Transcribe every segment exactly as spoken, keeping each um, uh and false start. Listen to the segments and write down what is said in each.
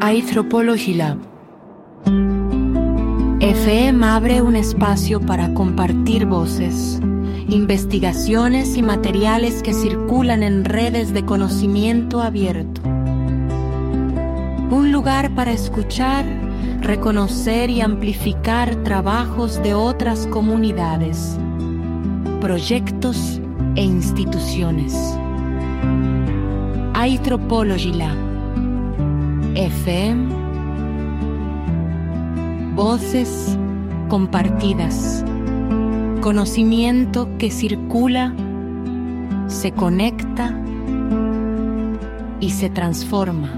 Anthropology Lab. F M abre un espacio para compartir voces, investigaciones y materiales que circulan en redes de conocimiento abierto. Un lugar para escuchar, reconocer y amplificar trabajos de otras comunidades, proyectos e instituciones. Anthropology Lab. F M. Voces compartidas. Conocimiento que circula, se conecta y se transforma.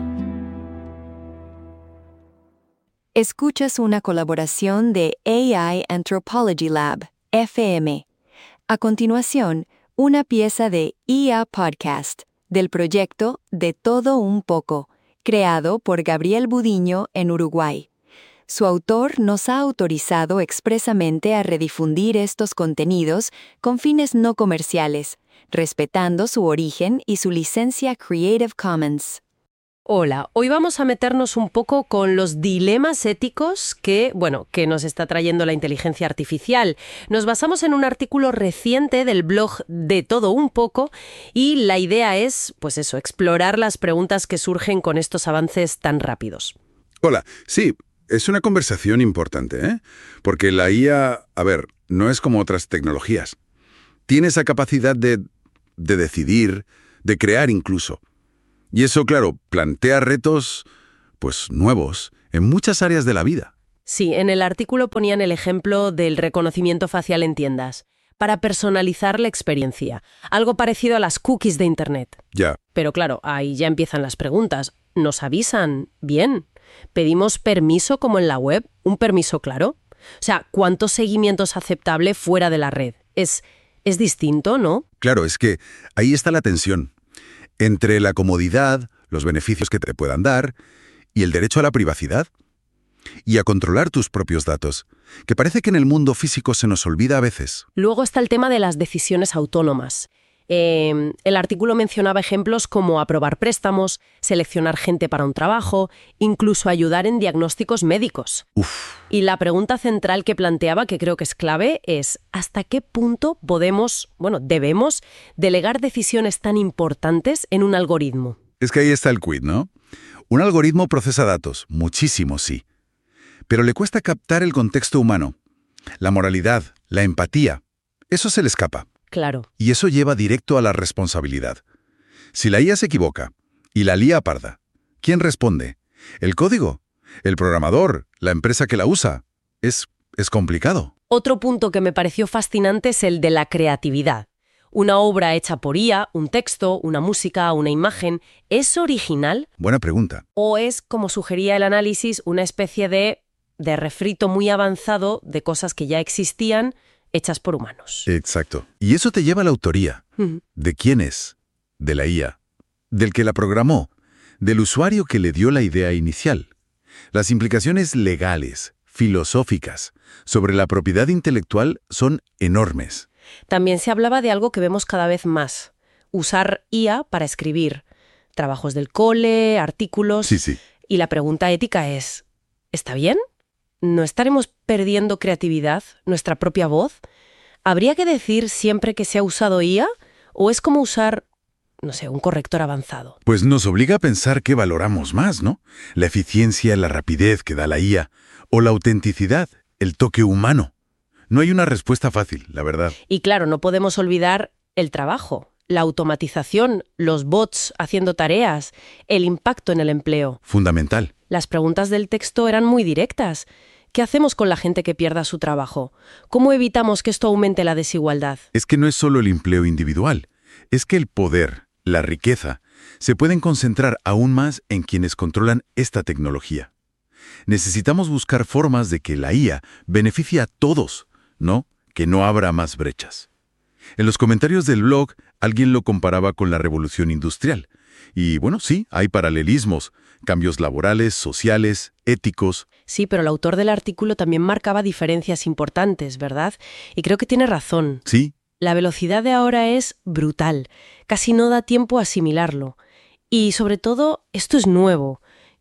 Escuchas una colaboración de A I Anthropology Lab, F M. A continuación, una pieza de I A Podcast, del proyecto De Todo Un Poco, creado por Gabriel Budiño en Uruguay. Su autor nos ha autorizado expresamente a redifundir estos contenidos con fines no comerciales, respetando su origen y su licencia Creative Commons. Hola, hoy vamos a meternos un poco con los dilemas éticos que, bueno, que nos está trayendo la inteligencia artificial. Nos basamos en un artículo reciente del blog De Todo Un Poco y la idea es, pues eso, explorar las preguntas que surgen con estos avances tan rápidos. Hola, sí, es una conversación importante, ¿eh? Porque la I A, a ver, no es como otras tecnologías. Tiene esa capacidad de, de decidir, de crear incluso. Y eso, claro, plantea retos, pues, nuevos en muchas áreas de la vida. Sí, en el artículo ponían el ejemplo del reconocimiento facial en tiendas, para personalizar la experiencia, algo parecido a las cookies de Internet. Ya. Pero claro, ahí ya empiezan las preguntas. ¿Nos avisan? Bien. ¿Pedimos permiso como en la web? ¿Un permiso claro? O sea, ¿cuánto seguimiento es aceptable fuera de la red? Es, es distinto, ¿no? Claro, es que ahí está la tensión. Entre la comodidad, los beneficios que te puedan dar, y el derecho a la privacidad. Y a controlar tus propios datos, que parece que en el mundo físico se nos olvida a veces. Luego está el tema de las decisiones autónomas. Eh, el artículo mencionaba ejemplos como aprobar préstamos, seleccionar gente para un trabajo, incluso ayudar en diagnósticos médicos. Uf. Y la pregunta central que planteaba, que creo que es clave, es ¿hasta qué punto podemos, bueno, debemos delegar decisiones tan importantes en un algoritmo? Es que ahí está el quid, ¿no? Un algoritmo procesa datos, muchísimo sí. Pero le cuesta captar el contexto humano, la moralidad, la empatía. Eso se le escapa. Claro. Y eso lleva directo a la responsabilidad. Si la I A se equivoca y la lía parda, ¿quién responde? ¿El código? ¿El programador? ¿La empresa que la usa? Es, es complicado. Otro punto que me pareció fascinante es el de la creatividad. Una obra hecha por I A, un texto, una música, una imagen, ¿es original? Buena pregunta. ¿O es, como sugería el análisis, una especie de, de refrito muy avanzado de cosas que ya existían, hechas por humanos? Exacto. Y eso te lleva a la autoría. Uh-huh. ¿De quién es? De la I A. Del que la programó. Del usuario que le dio la idea inicial. Las implicaciones legales, filosóficas, sobre la propiedad intelectual son enormes. También se hablaba de algo que vemos cada vez más. Usar I A para escribir. Trabajos del cole, artículos. Sí, sí. Y la pregunta ética es, ¿está bien? ¿No estaremos perdiendo creatividad, nuestra propia voz? ¿Habría que decir siempre que se ha usado I A? ¿O es como usar, no sé, un corrector avanzado? Pues nos obliga a pensar qué valoramos más, ¿no? La eficiencia, la rapidez que da la I A, o la autenticidad, el toque humano. No hay una respuesta fácil, la verdad. Y claro, no podemos olvidar el trabajo, la automatización, los bots haciendo tareas, el impacto en el empleo. Fundamental. Las preguntas del texto eran muy directas. ¿Qué hacemos con la gente que pierda su trabajo? ¿Cómo evitamos que esto aumente la desigualdad? Es que no es solo el empleo individual. Es que el poder, la riqueza, se pueden concentrar aún más en quienes controlan esta tecnología. Necesitamos buscar formas de que la I A beneficie a todos, ¿no? Que no habrá más brechas. En los comentarios del blog, alguien lo comparaba con la revolución industrial. Y bueno, sí, hay paralelismos, cambios laborales, sociales, éticos. Sí, pero el autor del artículo también marcaba diferencias importantes, ¿verdad? Y creo que tiene razón. Sí. La velocidad de ahora es brutal. Casi no da tiempo a asimilarlo. Y sobre todo, esto es nuevo.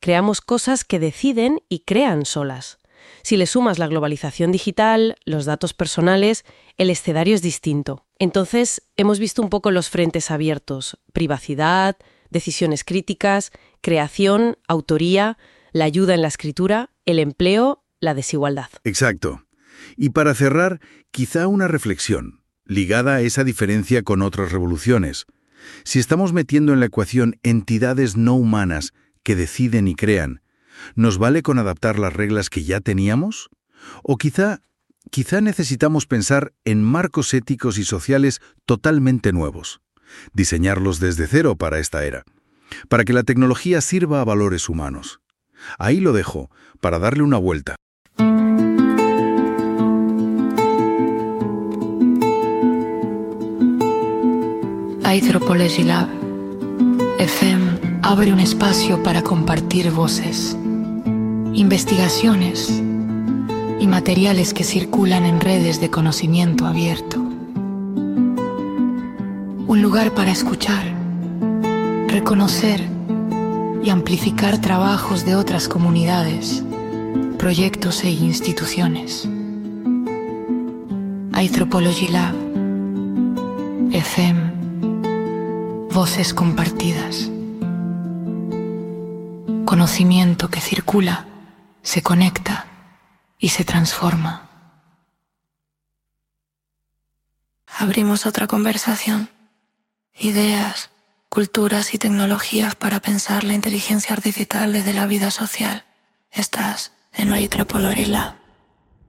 creamos cosas que deciden y crean solas. Si le sumas la globalización digital, los datos personales, el escenario es distinto. Entonces, hemos visto un poco los frentes abiertos: privacidad, decisiones críticas, creación, autoría, la ayuda en la escritura, el empleo, la desigualdad. Exacto. Y para cerrar, quizá una reflexión, ligada a esa diferencia con otras revoluciones. Si estamos metiendo en la ecuación entidades no humanas que deciden y crean, ¿nos vale con adaptar las reglas que ya teníamos? O quizá, quizá necesitamos pensar en marcos éticos y sociales totalmente nuevos, diseñarlos desde cero para esta era, para que la tecnología sirva a valores humanos. Ahí lo dejo, para darle una vuelta. Anthropology Lab F M abre un espacio para compartir voces, investigaciones y materiales que circulan en redes de conocimiento abierto. Un lugar para escuchar, reconocer y amplificar trabajos de otras comunidades, proyectos e instituciones. Anthropology Lab F M. Voces compartidas. Conocimiento que circula, se conecta y se transforma. Abrimos otra conversación. Ideas, culturas y tecnologías para pensar la inteligencia artificial desde la vida social. Estás en Anthropology Lab.